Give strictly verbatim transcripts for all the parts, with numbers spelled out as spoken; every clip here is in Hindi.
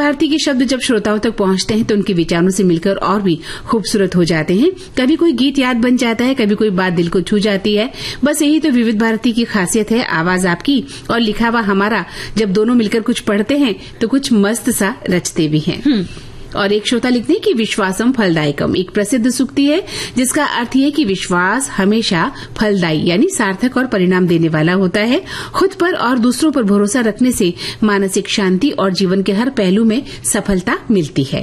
भारती के शब्द जब श्रोताओं तक पहुंचते हैं तो उनके विचारों से मिलकर और भी खूबसूरत हो जाते हैं। कभी कोई गीत याद बन जाता है, कभी कोई बात दिल को छू जाती है। बस यही तो विविध भारती की खासियत है, आवाज आपकी और लिखा हुआ हमारा जब दोनों मिलकर कुछ पढ़ते हैं तो कुछ मस्त सा रचते भी हैं। और एक श्रोता लिखते हैं कि विश्वासम फलदायकम एक प्रसिद्ध सूक्ति है जिसका अर्थ है कि विश्वास हमेशा फलदायी यानी सार्थक और परिणाम देने वाला होता है। खुद पर और दूसरों पर भरोसा रखने से मानसिक शांति और जीवन के हर पहलू में सफलता मिलती है।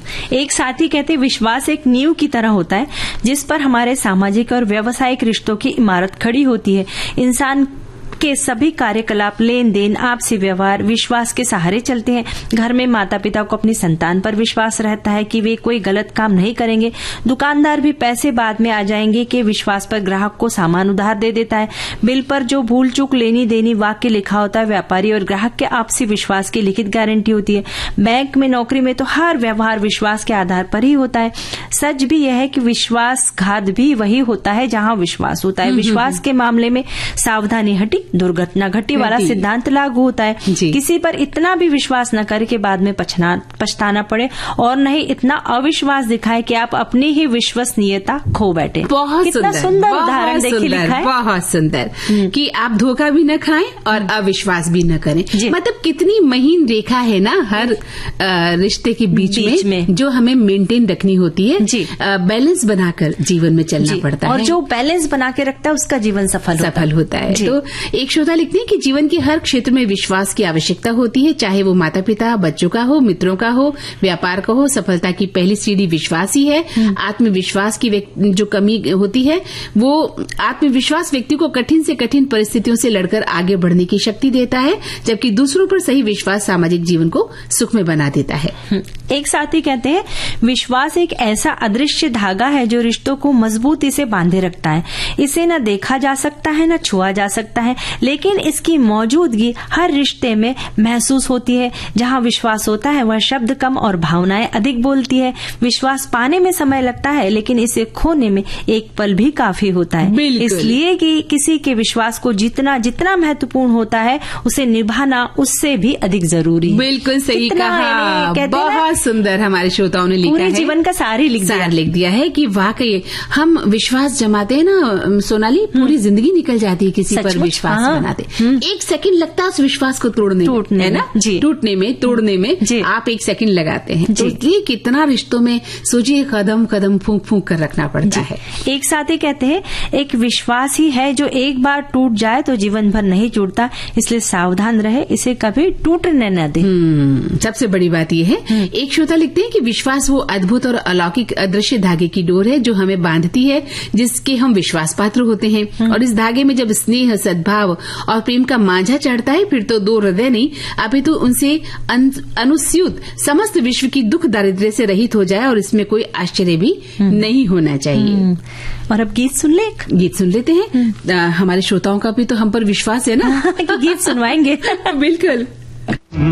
एक साथी कहते हैं विश्वास एक नींव की तरह होता है जिस पर हमारे सामाजिक और व्यावसायिक रिश्तों की इमारत खड़ी होती है। इंसान के सभी कार्यकलाप, लेन देन, आपसी व्यवहार विश्वास के सहारे चलते हैं। घर में माता पिता को अपनी संतान पर विश्वास रहता है कि वे कोई गलत काम नहीं करेंगे। दुकानदार भी पैसे बाद में आ जाएंगे के विश्वास पर ग्राहक को सामान उधार दे देता है। बिल पर जो भूल चूक लेनी देनी वाक्य लिखा होता है व्यापारी और ग्राहक के आपसी विश्वास की लिखित गारंटी होती है। बैंक में, नौकरी में तो हर व्यवहार विश्वास के आधार पर ही होता है। सच भी यह है कि विश्वासघात भी वही होता है जहां विश्वास होता है। विश्वास के मामले में सावधानी हटी दुर्घटना घटी वाला सिद्धांत लागू होता है। किसी पर इतना भी विश्वास न करे कि बाद में पछताना पड़े और नहीं इतना अविश्वास दिखाए कि आप अपनी ही विश्वसनीयता खो बैठे। बहुत कितना सुंदर उदाहरण देखिए लिखा है। बहुत सुंदर कि आप धोखा भी न खाएं और अविश्वास भी न करें। मतलब कितनी महीन रेखा है ना हर रिश्ते के बीच, बीच में, में जो हमें मेंटेन रखनी होती है। बैलेंस बनाकर जीवन में चलना पड़ता है और जो बैलेंस बना के रखता है उसका जीवन सफल सफल होता है। तो एक श्रोता लिखते हैं कि जीवन के हर क्षेत्र में विश्वास की आवश्यकता होती है, चाहे वो माता पिता, बच्चों का हो, मित्रों का हो, व्यापार का हो। सफलता की पहली सीढ़ी विश्वास ही है। आत्मविश्वास की जो कमी होती है वो आत्मविश्वास व्यक्ति को कठिन से कठिन परिस्थितियों से लड़कर आगे बढ़ने की शक्ति देता है, जबकि दूसरों पर सही विश्वास सामाजिक जीवन को सुखमय बना देता है। एक साथी कहते हैं विश्वास एक ऐसा अदृश्य धागा है जो रिश्तों को मजबूती से बांधे रखता है। इसे न देखा जा सकता है न छुआ जा सकता है, लेकिन इसकी मौजूदगी हर रिश्ते में महसूस होती है। जहां विश्वास होता है वह शब्द कम और भावनाएं अधिक बोलती है। विश्वास पाने में समय लगता है लेकिन इसे खोने में एक पल भी काफी होता है। इसलिए कि किसी के विश्वास को जितना जितना महत्वपूर्ण होता है उसे निभाना उससे भी अधिक जरूरी है। बिल्कुल सही कहा, बहुत सुंदर हमारे श्रोताओं ने लिखा है। पूरे जीवन का सार ही लिख दिया लिख दिया है कि वाकई हम विश्वास जमाते हैं ना सोनाली, पूरी जिंदगी निकल जाती है किसी पर विश्वास बनाते। एक सेकंड लगता है उस विश्वास को तोड़ने टूटने है ना, टूटने में तोड़ने में आप एक सेकंड लगाते हैं। तो ये कितना रिश्तों में सोचिए कदम कदम फूंक फूंक कर रखना पड़ता है। एक साथी कहते हैं एक विश्वास ही है जो एक बार टूट जाए तो जीवन भर नहीं टूटता, इसलिए सावधान रहे, इसे कभी टूटने न दे। सबसे बड़ी बात यह है। एक श्रोता लिखते हैं कि विश्वास वो अद्भुत और अलौकिक अदृश्य धागे की डोर है जो हमें बांधती है, जिसके हम विश्वास पात्र होते हैं। और इस धागे में जब स्नेह, सद्भाव और प्रेम का मांझा चढ़ता है फिर तो दो हृदय नहीं अपितु तो उनसे अनुस्यूत समस्त विश्व की दुख दारिद्र्य से रहित हो जाए, और इसमें कोई आश्चर्य भी नहीं होना चाहिए। और अब गीत सुन ले गीत सुन लेते हैं। आ, हमारे श्रोताओं का भी तो हम पर विश्वास है ना कि गीत सुनवाएंगे। बिल्कुल।